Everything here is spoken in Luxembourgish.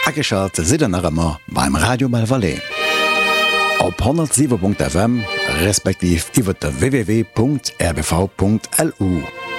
Ägeschalt Sidennerëmmer beim Radio Malvalais. Op 107.fm respektiv iwwer der www.rbv.lu.